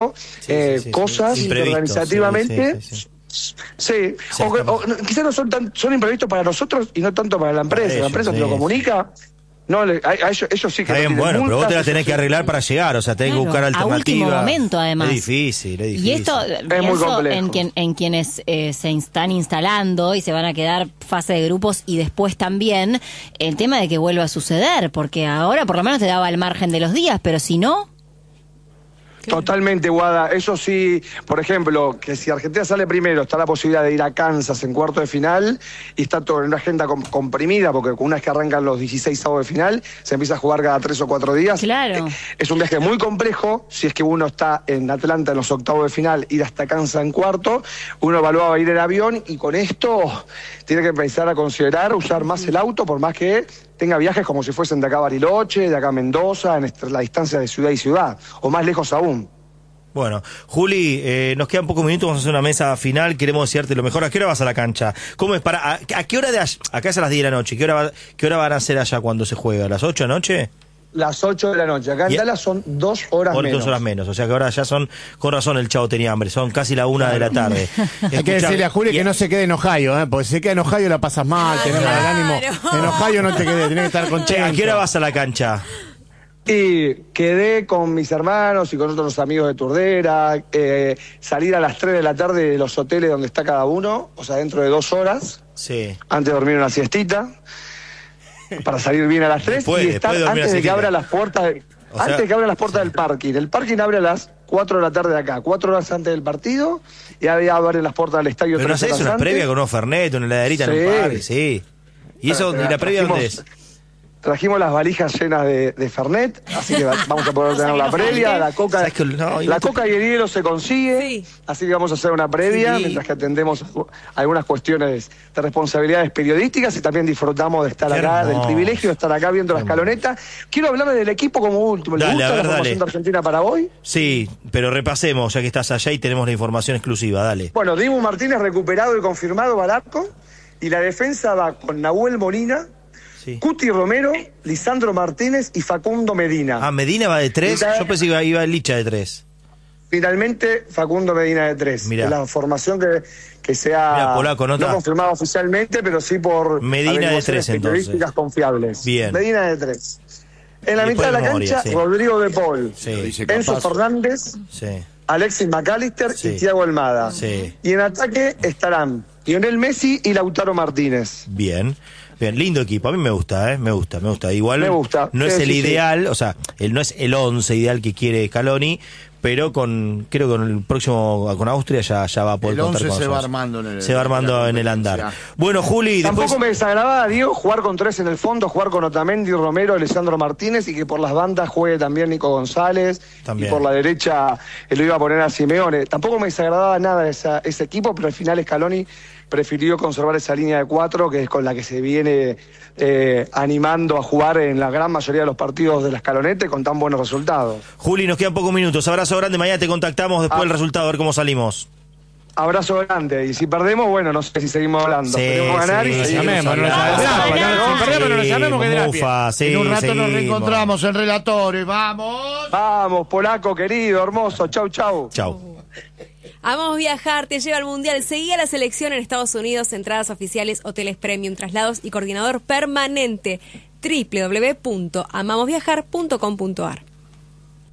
pasando cosas organizativamente. Sí. O quizás no son imprevistos para nosotros y no tanto para la empresa. La empresa te lo comunica. No, ellos sí que bien, bueno, pero vos te la tenés que arreglar para llegar, o sea, tenés que buscar alternativas. A último momento, además. Es difícil. Y esto es muy complejo. en quienes se están instalando y se van a quedar fase de grupos y después también el tema de que vuelva a suceder, porque ahora por lo menos te daba el margen de los días, pero si no... Totalmente, Guada. Eso sí, por ejemplo, que si Argentina sale primero, está la posibilidad de ir a Kansas en cuarto de final y está todo en una agenda comprimida, porque una vez que arrancan los 16 avos de final, se empieza a jugar cada 3 o 4 días. Claro. Es un viaje muy complejo. Si es que uno está en Atlanta en los octavos de final, ir hasta Kansas en cuarto, uno evaluaba ir en avión y con esto tiene que empezar a considerar usar más el auto, por más que tenga viajes como si fuesen de acá a Bariloche, de acá a Mendoza, en la distancia de ciudad y ciudad, o más lejos aún. Bueno, Juli, nos quedan pocos minutos, vamos a hacer una mesa final, queremos decirte lo mejor. ¿A qué hora vas a la cancha? ¿Cómo es a qué hora acá es a las 10 de la noche, ¿qué hora van a hacer allá cuando se juega? ¿A las 8 de la noche? Las 8 de la noche. Acá en Dallas son 2 horas menos. 2 horas menos. O sea que ahora ya son, con razón el Chavo tenía hambre, son casi la 1 de la tarde. Hay que decirle a Juli que no se quede en Ohio, porque si se queda en Ohio la pasas mal, tenés mal ánimo. En Ohio no te quedes, tenés que estar contento. ¿A qué hora vas a la cancha? Y quedé con mis hermanos y con otros amigos de Turdera, salir a las 3 de la tarde de los hoteles donde está cada uno, o sea, dentro de 2 horas, antes de dormir una siestita, para salir bien a las 3 y estar antes de que abran las puertas del parking. El parking abre a las 4 de la tarde de acá, 4 horas antes del partido, y ahí abren las puertas del estadio. Pero no sé, es una previa con unos Fernet, una heladerita en un parque, ¿Y eso, y la previa dónde es? Trajimos las valijas llenas de Fernet, así que vamos a poder tener la previa. La coca y el hielo se consigue, así que vamos a hacer una previa mientras que atendemos algunas cuestiones de responsabilidades periodísticas y también disfrutamos de estar acá, del privilegio de estar acá viendo la escaloneta. Quiero hablar del equipo como último. ¿Le gusta la formación de Argentina para hoy? Sí, pero repasemos, ya que estás allá y tenemos la información exclusiva, dale. Bueno, Dibu Martínez recuperado y confirmado al arco, y la defensa va con Nahuel Molina, Cuti Romero, Lisandro Martínez y Facundo Medina. ¿Medina va de 3? Yo pensé que iba Licha de 3. Finalmente, Facundo Medina de 3. Mirá. Es la formación que se ha no confirmado oficialmente, pero sí por Medina de 3, periodísticas confiables. Bien. Medina de 3. En la mitad de la cancha, Rodrigo de Paul, Enzo Fernández, Alexis McAllister y Thiago Almada. Y en ataque estarán Lionel Messi y Lautaro Martínez. Bien, lindo equipo, a mí me gusta, me gusta. Igual no es el ideal, o sea, no es el 11 ideal que quiere Scaloni, pero creo que con el próximo, con Austria ya va a poder contar con nosotros. El 11 se va armando en el andar. Bueno, Juli, tampoco me desagradaba, Diego, jugar con 3 en el fondo, jugar con Otamendi, Romero, Alessandro Martínez, y que por las bandas juegue también Nico González, y por la derecha lo iba a poner a Simeone. Tampoco me desagradaba nada ese equipo, pero al final Scaloni prefirió conservar esa línea de 4, que es con la que se viene animando a jugar en la gran mayoría de los partidos de la Scaloneta con tan buenos resultados. Juli, nos quedan pocos minutos. Abrazo grande, mañana te contactamos después del resultado, a ver cómo salimos. Abrazo grande, y si perdemos, bueno, no sé si seguimos hablando. Queremos ganar y seguimos. Si perdemos, no nos llamemos, que en un rato nos reencontramos en Relator. ¡Vamos! Vamos, polaco querido, hermoso. Chau. Amamos Viajar, te lleva al Mundial. Seguí a la selección en Estados Unidos, entradas oficiales, hoteles premium, traslados y coordinador permanente. www.amamosviajar.com.ar